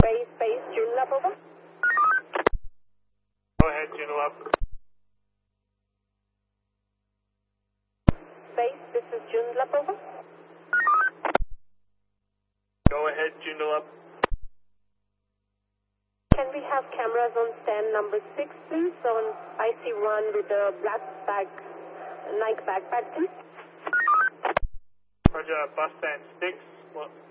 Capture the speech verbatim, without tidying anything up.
Base, base, Joondalup, over. Go ahead, Joondalup. Base, this is Joondalup, over. Go ahead, Joondalup. Can we have cameras on stand number six, please, on I C one with a black bag, Nike backpack, please? Roger, bus stand six. What?